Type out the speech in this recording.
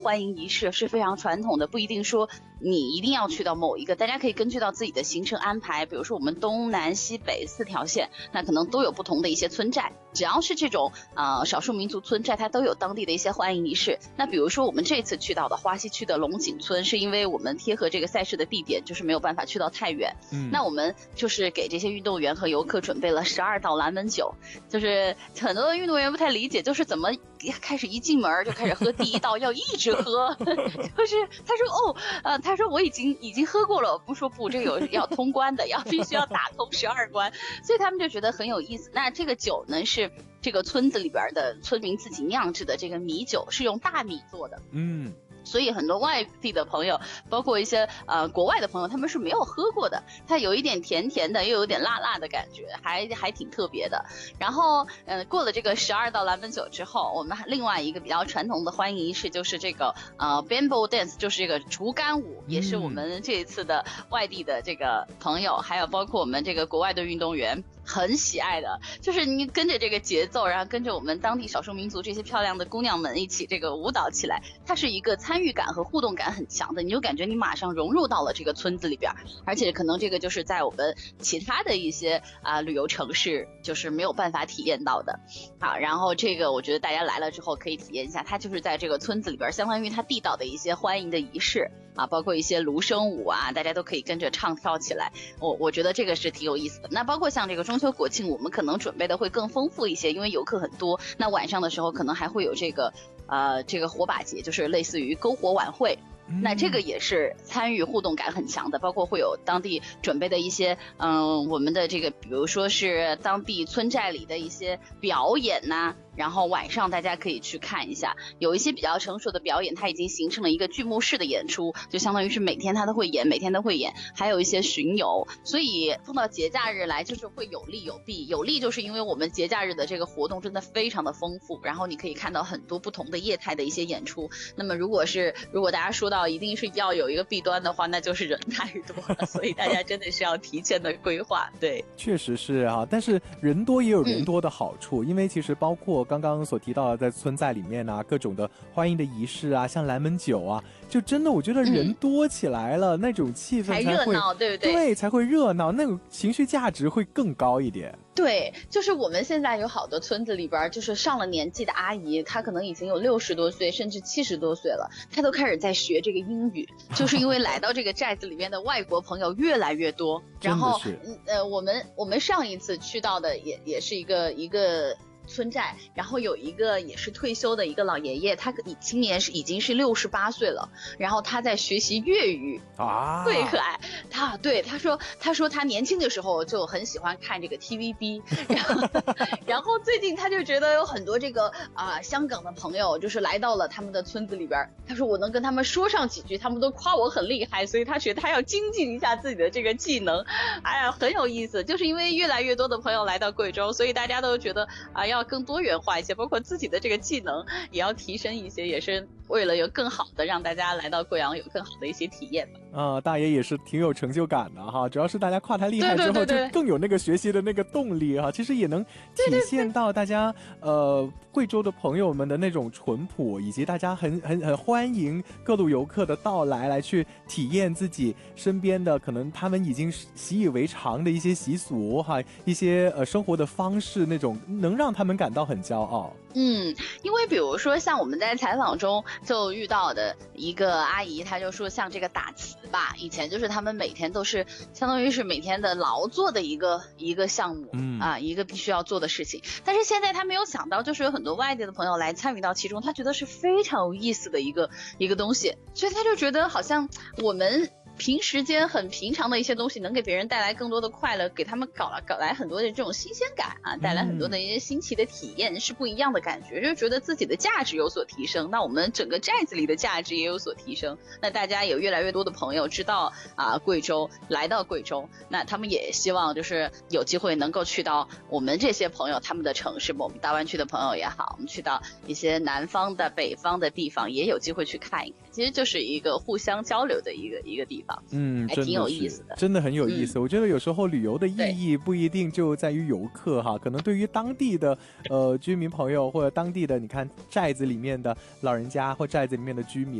欢迎仪式是非常传统的，不一定说你一定要去到某一个，大家可以根据到自己的行程安排，比如说我们东南西北4条线，那可能都有不同的一些村寨，只要是这种少数民族村寨，它都有当地的一些欢迎仪式。那比如说我们这次去到的花溪区的龙井村，是因为我们贴合这个赛事的地点，就是没有办法去到太远，那我们就是给这些运动员和游客准备了12道蓝纹酒，就是很多的运动员不太理解，就是怎么开始一进门就开始喝第一道，要一直喝，就是他说我已经喝过了，不说不，这个有要通关的，必须要打通12关，所以他们就觉得很有意思。那这个酒呢是这个村子里边的村民自己酿制的这个米酒，是用大米做的，所以很多外地的朋友，包括一些国外的朋友，他们是没有喝过的，它有一点甜甜的，又有点辣辣的感觉，还挺特别的。然后过了这个12道蓝纹酒之后，我们另外一个比较传统的欢迎仪式就是这个bamboo dance， 就是这个竹竿舞，也是我们这一次的外地的这个朋友，还有包括我们这个国外的运动员很喜爱的，就是你跟着这个节奏，然后跟着我们当地少数民族这些漂亮的姑娘们一起这个舞蹈起来，它是一个参与感和互动感很强的，你就感觉你马上融入到了这个村子里边，而且可能这个就是在我们其他的一些旅游城市就是没有办法体验到的。好，然后这个我觉得大家来了之后可以体验一下，它就是在这个村子里边，相当于它地道的一些欢迎的仪式包括一些芦笙舞大家都可以跟着唱跳起来，我觉得这个是挺有意思的。那包括像这个中秋国庆，我们可能准备的会更丰富一些，因为游客很多，那晚上的时候可能还会有这个火把节，就是类似于篝火晚会，那这个也是参与互动感很强的，包括会有当地准备的一些我们的这个比如说是当地村寨里的一些表演然后晚上大家可以去看一下，有一些比较成熟的表演它已经形成了一个剧目式的演出，就相当于是每天它都会演，还有一些巡游，所以碰到节假日来就是会有利有弊。有利就是因为我们节假日的这个活动真的非常的丰富，然后你可以看到很多不同的业态的一些演出。那么如果大家说到一定是要有一个弊端的话，那就是人太多了，所以大家真的是要提前的规划。对， 确实是但是人多也有人多的好处，因为其实包括刚刚所提到的在村寨里面各种的欢迎的仪式像蓝门酒就真的我觉得人多起来了，那种气氛才会热闹，对不对？ 对，才会热闹，那种情绪价值会更高一点。 对，就是我们现在有好多村子里边，就是上了年纪的阿姨，她可能已经有60多岁甚至70多岁了，她都开始在学这个英语，就是因为来到这个寨子里面的外国朋友越来越多。然后我们上一次去到的也是一个村寨，然后有一个也是退休的一个老爷爷，他今年已经是68岁了，然后他在学习粤语特别可爱。他说他年轻的时候就很喜欢看这个 TVB， 然后最近他就觉得有很多这个香港的朋友就是来到了他们的村子里边，他说我能跟他们说上几句，他们都夸我很厉害，所以他觉得他要精进一下自己的这个技能。哎呀，很有意思，就是因为越来越多的朋友来到贵州，所以大家都觉得要更多元化一些，包括自己的这个技能也要提升一些，也是为了有更好的让大家来到贵阳有更好的一些体验吧。 大爷也是挺有成就感的主要是大家夸他厉害之后就更有那个学习的那个动力其实也能体现到大家贵州的朋友们的那种淳朴，以及大家很欢迎各路游客的到来去体验自己身边的可能他们已经习以为常的一些习俗一些生活的方式，那种能让他们感到很骄傲。 因为比如说像我们在采访中就遇到的一个阿姨，她就说像这个打瓷吧，以前就是他们每天都是相当于是每天的劳作的一个项目一个必须要做的事情，但是现在他没有想到就是有很多外地的朋友来参与到其中，他觉得是非常有意思的一个东西，所以他就觉得好像我们平时间很平常的一些东西能给别人带来更多的快乐，给他们搞来很多的这种新鲜感带来很多的一些新奇的体验，是不一样的感觉，就觉得自己的价值有所提升，那我们整个寨子里的价值也有所提升，那大家有越来越多的朋友知道贵州，来到贵州，那他们也希望就是有机会能够去到我们这些朋友他们的城市，我们大湾区的朋友也好，我们去到一些南方的北方的地方也有机会去看一看，其实就是一个互相交流的一个地方。 方， 还挺有意思的， 真的很有意思。我觉得有时候旅游的意义不一定就在于游客哈，可能对于当地的居民朋友或者当地的你看寨子里面的老人家或寨子里面的居民。